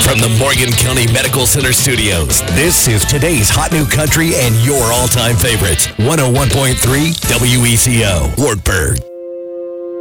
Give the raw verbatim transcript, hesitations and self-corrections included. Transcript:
From the Morgan County Medical Center studios, this is today's hot new country and your all-time favorites. one oh one point three W E C O, Wartburg.